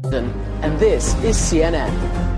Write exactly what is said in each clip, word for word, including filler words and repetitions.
And this is C N N.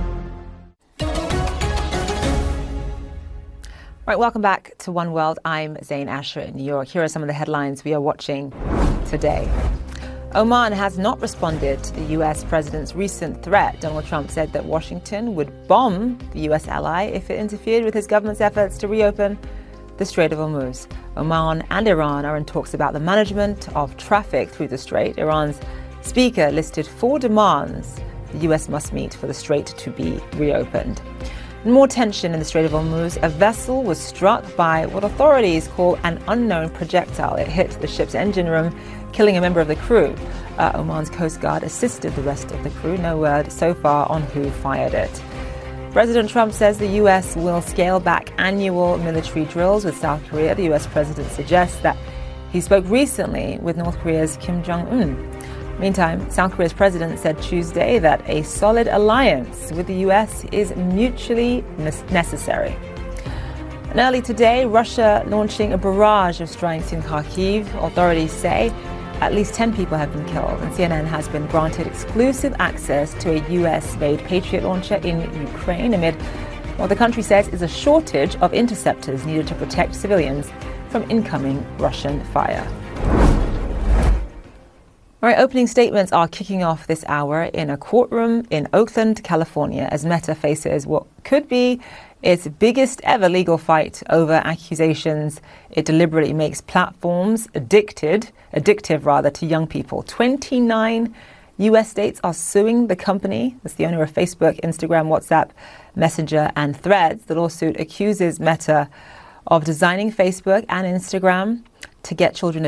Right, welcome back to One World. I'm Zain Asher in New York. Here are some of the headlines we are watching today. Oman has not responded to the U S president's recent threat. Donald Trump said that Washington would bomb the U S ally if it interfered with his government's efforts to reopen the Strait of Hormuz. Oman and Iran are in talks about the management of traffic through the strait. Iran's speaker listed four demands the U S must meet for the strait to be reopened. More tension in the Strait of Hormuz. A vessel was struck by what authorities call an unknown projectile. It hit the ship's engine room, killing a member of the crew. Uh, Oman's Coast Guard assisted the rest of the crew. No word so far on who fired it. President Trump says the U S will scale back annual military drills with South Korea. The U S president suggests that he spoke recently with North Korea's Kim Jong-un. Meantime, South Korea's president said Tuesday that a solid alliance with the U S is mutually necessary. And early today, Russia launching a barrage of strikes in Kharkiv. Authorities say at least ten people have been killed, and C N N has been granted exclusive access to a U S-made Patriot launcher in Ukraine amid what the country says is a shortage of interceptors needed to protect civilians from incoming Russian fire. All right, opening statements are kicking off this hour in a courtroom in Oakland, California, as Meta faces what could be its biggest ever legal fight over accusations it deliberately makes platforms addicted, addictive rather, to young people. twenty-nine U S states are suing the company. That's the owner of Facebook, Instagram, WhatsApp, Messenger, and Threads. The lawsuit accuses Meta of designing Facebook and Instagram to get children